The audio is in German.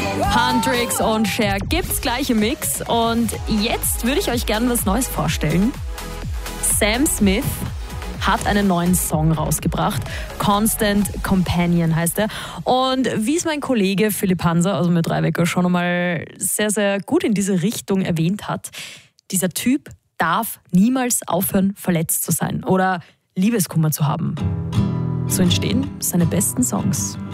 Handrix und Cher gibt's gleich im Mix. Und jetzt würde ich euch gerne was Neues vorstellen. Sam Smith hat einen neuen Song rausgebracht. Constant Companion heißt er. Und wie es mein Kollege Philipp Hanser, also mit Dreiwecker, schon einmal sehr, sehr gut in diese Richtung erwähnt hat, dieser Typ darf niemals aufhören, verletzt zu sein oder Liebeskummer zu haben. So entstehen seine besten Songs.